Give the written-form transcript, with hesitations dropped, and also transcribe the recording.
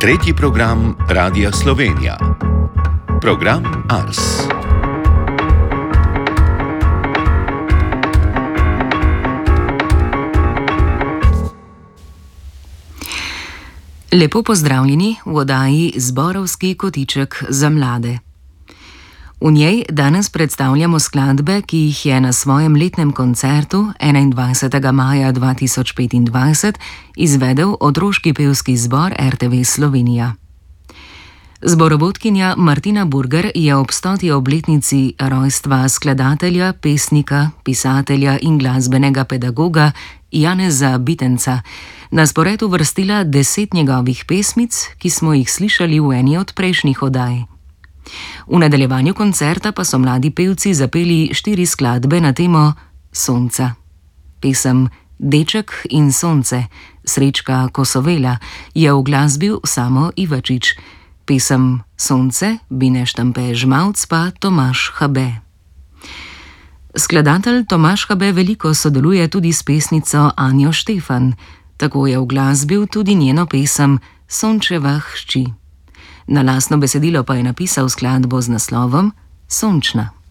Tretji program Radia Slovenija. Program Ars. Lepo pozdravljeni v oddaji Zborovski kotiček za mlade. V njej danes predstavljamo skladbe, ki jih je na svojem letnem koncertu 21. maja 2025 izvedel otroški pevski zbor RTV Slovenija. Zborovodkinja Martina Burger je ob 100. obletnici rojstva skladatelja, pesnika, pisatelja in glasbenega pedagoga Janeza Bitenca na spored uvrstila 10 njegovih pesmic, ki smo jih slišali v eni od prejšnjih oddaj. V nadaljevanju koncerta pa so mladi pevci zapeli 4 skladbe na temo sonca. Pesem Deček in sonce Srečka Kosovela je uglasbil Samo Ivačič, pesem Sonce Bine Štampe-Žmavc pa Tomaž Habe. Skladatelj Tomaž Habe veliko sodeluje tudi s pesnico Anjo Štefan, tako je uglasbil tudi njeno pesem Sončeva hči. Na lastno besedilo pa je napisal skladbo z naslovom Sončna.